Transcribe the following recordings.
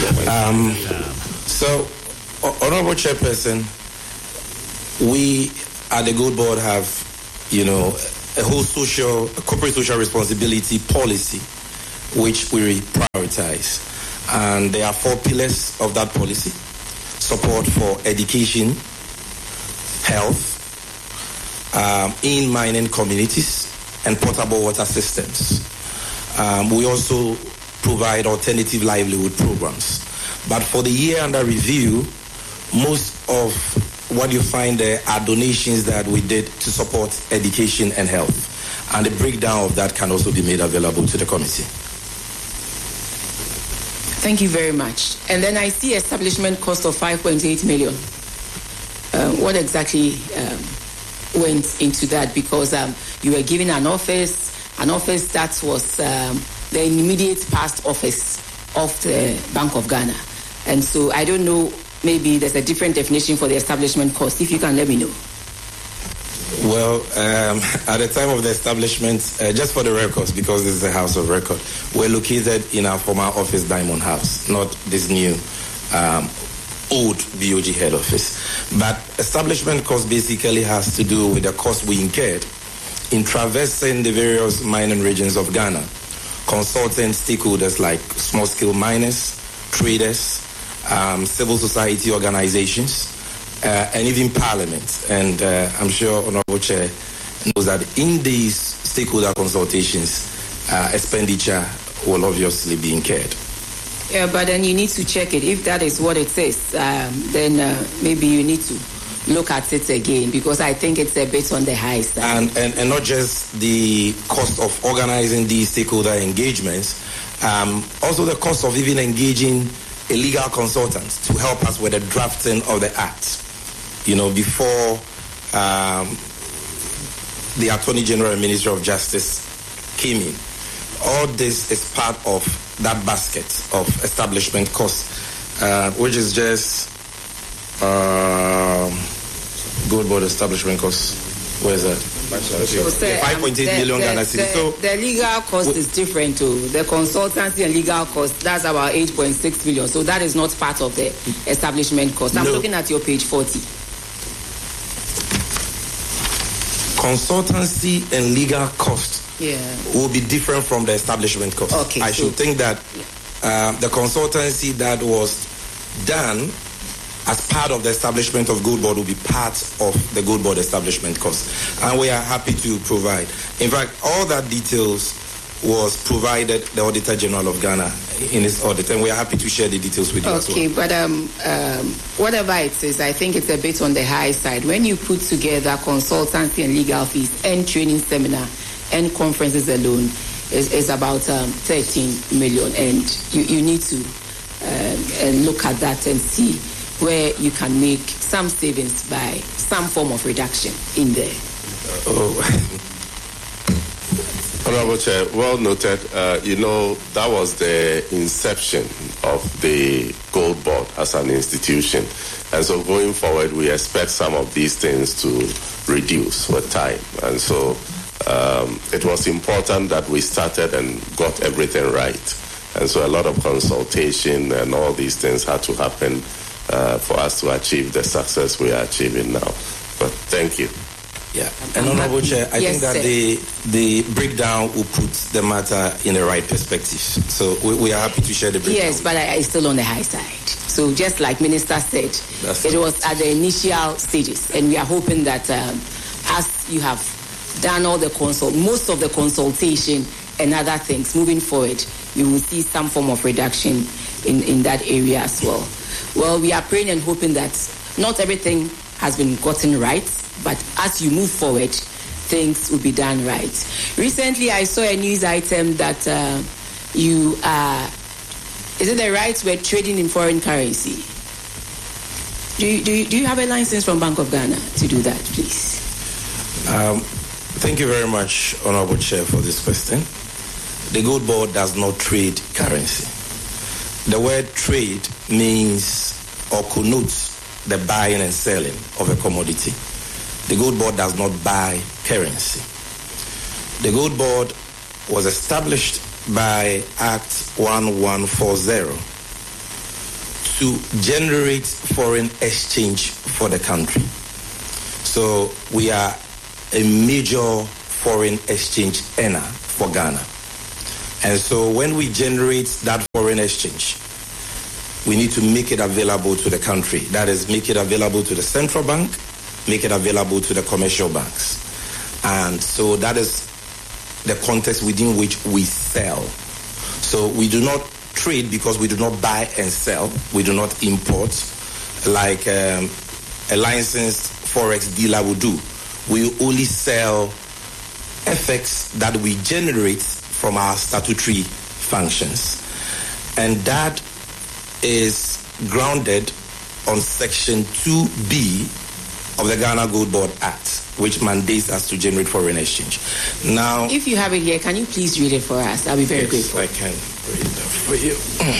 So, Honorable Chairperson, we at the Gold Board have, a whole corporate social responsibility policy, which we prioritize. And there are 4 pillars of that policy: support for education, health, in mining communities, and potable water systems. We also provide alternative livelihood programs. But for the year under review, most of what you find there are donations that we did to support education and health. And the breakdown of that can also be made available to the committee. Thank you very much. And then I see establishment cost of 5.8 million. What exactly went into that? Because you were given an office that was the immediate past office of the Bank of Ghana. And so I don't know, maybe there's a different definition for the establishment cost. If you can let me know. Well, at the time of the establishment, just for the records, because this is a house of record, we're located in our former office, Diamond House, not this new old BOG head office. But establishment cost basically has to do with the cost we incurred in traversing the various mining regions of Ghana, consulting stakeholders like small-scale miners, traders, civil society organizations, and even Parliament. And I'm sure Honorable Chair knows that in these stakeholder consultations, expenditure will obviously be incurred. Yeah, but then you need to check it. If that is what it is, then maybe you need to look at it again, because I think it's a bit on the high side. And not just the cost of organizing these stakeholder engagements, also the cost of even engaging a legal consultant to help us with the drafting of the act. Before the Attorney General and Minister of Justice came in. All this is part of that basket of establishment costs, which is just Gold Board establishment costs. Where is that? 5.8 million Ghana cedis. So the legal cost is different too. The consultancy and legal cost, that's about 8.6 million. So that is not part of the establishment cost. I'm looking at your page 40. Consultancy and legal cost will be different from the establishment cost. Okay, I should think that the consultancy that was done as part of the establishment of Gold Board will be part of the Gold Board establishment cost. And we are happy to provide. In fact, all that details was provided the Auditor General of Ghana in his audit, and we are happy to share the details with you as well. Okay, but whatever it is, I think it's a bit on the high side. When you put together consultancy and legal fees and training seminar and conferences alone, is about 13 million, and you need to look at that and see where you can make some savings by some form of reduction in there. Honorable Chair, well noted. That was the inception of the Gold Board as an institution. And so going forward, we expect some of these things to reduce with time. And so it was important that we started and got everything right. And so a lot of consultation and all these things had to happen for us to achieve the success we are achieving now. But thank you. Yeah, and Honorable Chair, I think that the breakdown will put the matter in the right perspective. So we are happy to share the breakdown. Yes, but it's still on the high side. So just like Minister said, it was at the initial stages, and we are hoping that as you have done all the most of the consultation and other things moving forward, you will see some form of reduction in that area as well. Well, we are praying and hoping that not everything has been gotten right, but as you move forward, things will be done right. Recently, I saw a news item that you are, is it the right word, trading in foreign currency? Do you have a license from Bank of Ghana to do that, please? Thank you very much, Honorable Chair, for this question. The Gold Board does not trade currency. The word trade means or connotes the buying and selling of a commodity. The Gold Board does not buy currency. The Gold Board was established by Act 1140 to generate foreign exchange for the country. So we are a major foreign exchange earner for Ghana. And so when we generate that foreign exchange, we need to make it available to the country. That is, make it available to the central bank, make it available to the commercial banks. And so that is the context within which we sell. So we do not trade because we do not buy and sell. We do not import like a licensed forex dealer would do. We only sell FX that we generate from our statutory functions. And that is grounded on Section 2B of the Ghana Gold Board Act, which mandates us to generate foreign exchange. Now, if you have it here, can you please read it for us? I'll be very grateful. I can read that for you.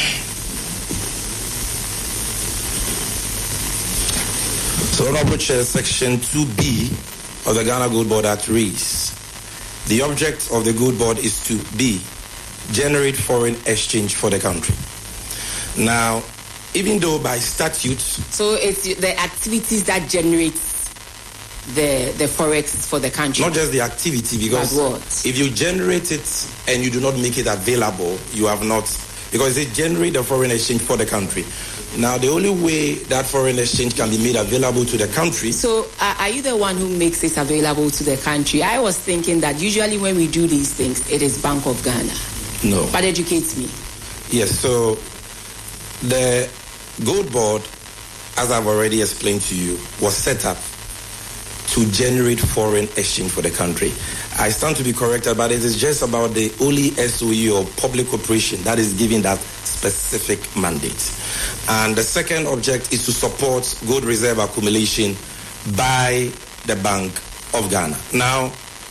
So, Honorable Chair, Section 2B of the Ghana Gold Board Act reads, the object of the Gold Board is to B, generate foreign exchange for the country. Now, even though by statute... So it's the activities that generate the forex for the country? Not just the activity, because if you generate it and you do not make it available, you have not... Because they generate the foreign exchange for the country. Now, the only way that foreign exchange can be made available to the country... So, are you the one who makes it available to the country? I was thinking that usually when we do these things, it is Bank of Ghana. No. But educate me. Yes, so the Gold Board, as I've already explained to you, was set up to generate foreign exchange for the country. I stand to be corrected, but it is just about the only SOE or public corporation that is given that specific mandate. And the second object is to support gold reserve accumulation by the Bank of Ghana. Now,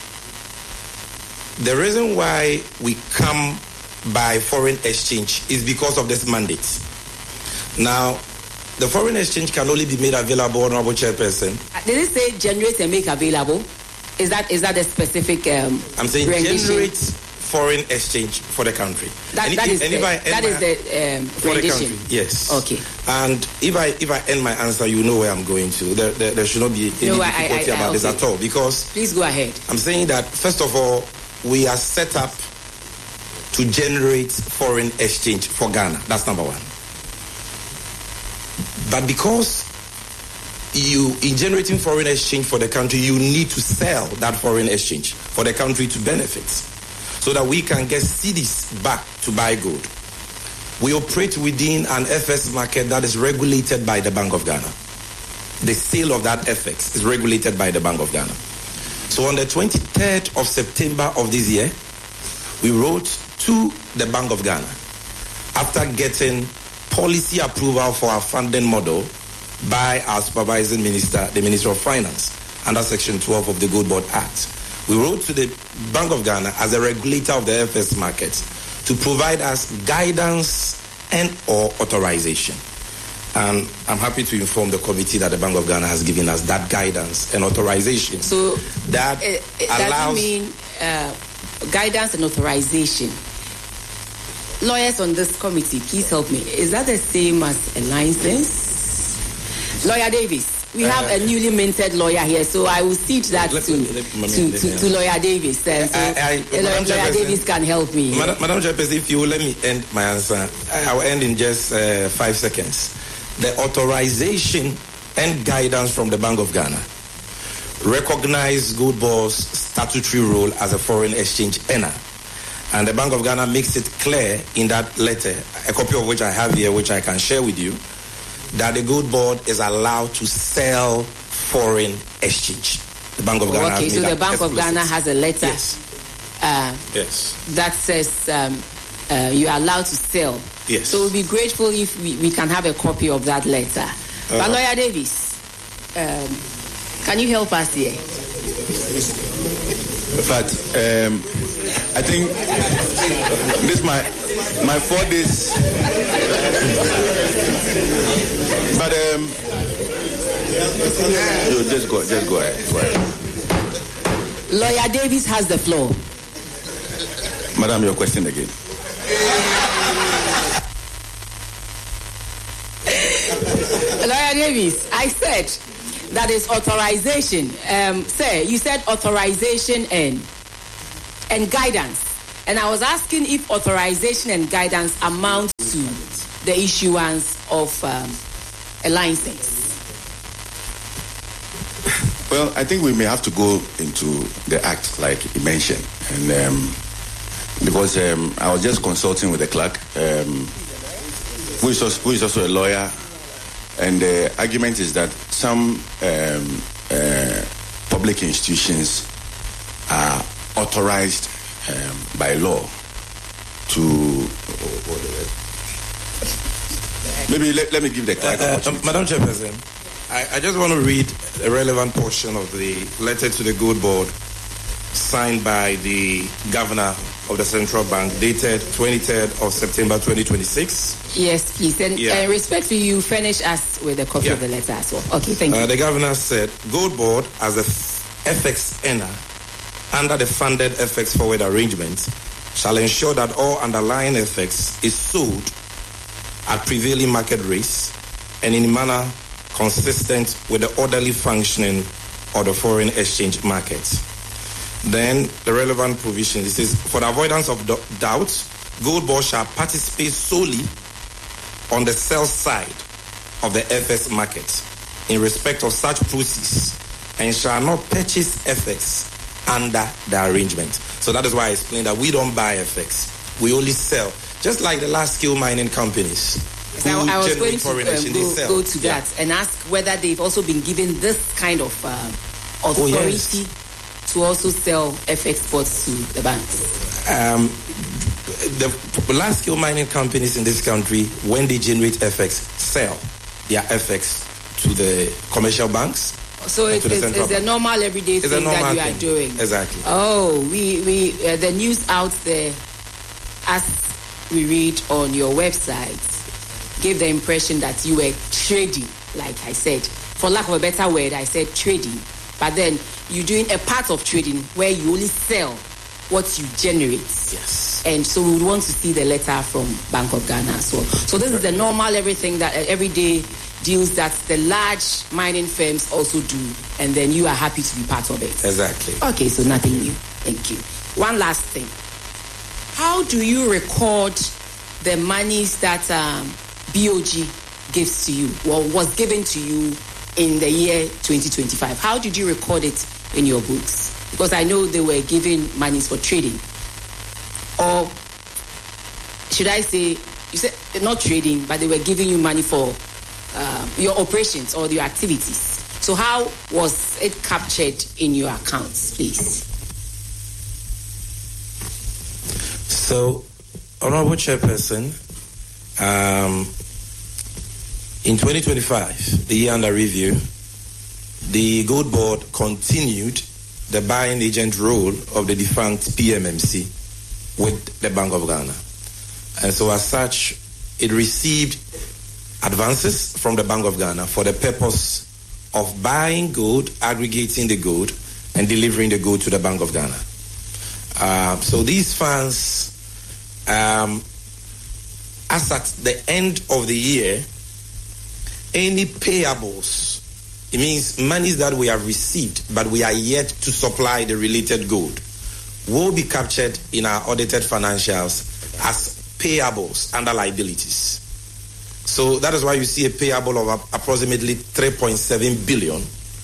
the reason why we come by foreign exchange is because of this mandate. Now, the foreign exchange can only be made available, Honorable Chairperson. Did it say generate and make available? Is that a specific I'm saying rendition? Generate foreign exchange for the country. That is the for rendition. The country. Yes. Okay. And if I end my answer, you know where I'm going to. There should not be any difficulty about this at all, because... Please go ahead. I'm saying that, first of all, we are set up to generate foreign exchange for Ghana. That's number one. But because in generating foreign exchange for the country, you need to sell that foreign exchange for the country to benefit, so that we can get cedis back to buy gold. We operate within an FX market that is regulated by the Bank of Ghana. The sale of that FX is regulated by the Bank of Ghana. So on the 23rd of September of this year, we wrote to the Bank of Ghana after getting policy approval for our funding model by our supervising minister, the Minister of Finance, under Section 12 of the Gold Board Act. We wrote to the Bank of Ghana as a regulator of the FX market to provide us guidance and or authorization. And I'm happy to inform the committee that the Bank of Ghana has given us that guidance and authorization. So that allows... Does it mean guidance and authorization? Lawyers on this committee, please help me. Is that the same as a license? Lawyer Davis, we have a newly minted lawyer here, so I will cede that to Lawyer Davis. Lawyer Davis can help me. Madam Chairperson, if you will let me end my answer, I will end in just 5 seconds. The authorization and guidance from the Bank of Ghana recognize Gold Board's statutory role as a foreign exchange earner. And the Bank of Ghana makes it clear in that letter, a copy of which I have here, which I can share with you, that the Gold Board is allowed to sell foreign exchange. The Bank of Ghana. Okay, so the Bank of Ghana has a letter that says you are allowed to sell. Yes. So we'll be grateful if we can have a copy of that letter. But Lawyer Davis, can you help us here? In fact, I think this my 4 days. But just go ahead. Lawyer Davis has the floor. Madam, your question again. Davis, I said that is authorization. Sir, you said authorization and guidance. And I was asking if authorization and guidance amount to the issuance of a license. Well, I think we may have to go into the act like you mentioned. And because I was just consulting with the clerk, who is also a lawyer. And the argument is that some public institutions are authorized by law to. Maybe let me give the clerk. Madam Chairperson, I just want to read a relevant portion of the letter to the Gold Board signed by the Governor of the Central Bank, dated 23rd of September 2026. Yes, please. And respectfully, you furnish us with a copy of the letter as well. Okay, thank you. The Governor said, Gold Board, as a FX earner under the funded FX forward arrangement, shall ensure that all underlying FX is sold at prevailing market rates and in a manner consistent with the orderly functioning of the foreign exchange market. Then the relevant provision, this is for the avoidance of doubt, Gold Board shall participate solely on the sell side of the FX market in respect of such proceeds and shall not purchase FX under the arrangement. So that is why I explained that we don't buy FX. We only sell. Just like the large-scale mining companies. I was going to go to that and ask whether they've also been given this kind of authority to also sell FX spots to the banks. The large-scale mining companies in this country, when they generate FX, sell their FX to the commercial banks. So it's a normal everyday thing that you are doing. Exactly. Oh, we the news out there, as we read on your website, gave the impression that you were trading, like I said. For lack of a better word, I said trading. But then you're doing a part of trading where you only sell what you generate. Yes. And so we would want to see the letter from Bank of Ghana as well. So this is the normal everything that everyday deals that the large mining firms also do, and then you are happy to be part of it. Exactly. Okay, so nothing new. Thank you. One last thing. How do you record the monies that BOG gives to you, or was given to you in the year 2025? How did you record it in your books? Because I know they were giving monies for trading. Or should I say, you said not trading, but they were giving you money for your operations or your activities. So how was it captured in your accounts, please? So, Honorable Chairperson, in 2025, the year under review, the Gold Board continued the buying agent role of the defunct PMMC with the Bank of Ghana. And so as such, it received advances from the Bank of Ghana for the purpose of buying gold, aggregating the gold, and delivering the gold to the Bank of Ghana. So these funds, as at the end of the year, any payables, it means monies that we have received but we are yet to supply the related gold, will be captured in our audited financials as payables under liabilities. So that is why you see a payable of approximately 3.7 billion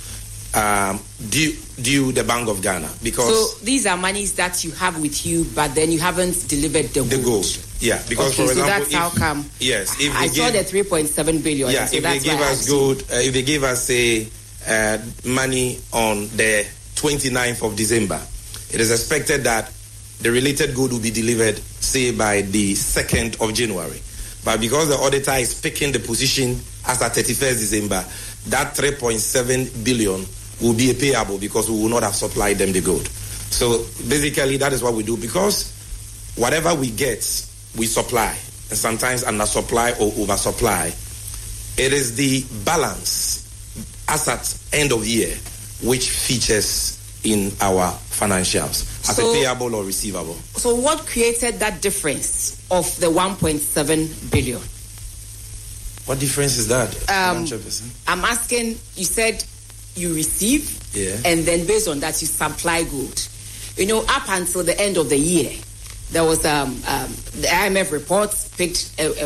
due the Bank of Ghana. Because so these are monies that you have with you, but then you haven't delivered the gold. Yeah, because for example, that's how come. Yes, if I saw the 3.7 billion. Yeah, so if they give us gold, if they give us money on the 29th of December, it is expected that the related gold will be delivered, say, by the 2nd of January. But because the auditor is picking the position as at 31st December, that 3.7 billion will be a payable because we will not have supplied them the gold. So basically, that is what we do, because whatever we get, we supply, and sometimes undersupply or oversupply. It is the balance as at end of year which features in our financials as a payable or receivable. So what created that difference of the 1.7 billion? What difference is that? I'm asking, you said you receive, and then based on that you supply gold. You know, up until the end of the year, there was the IMF report picked a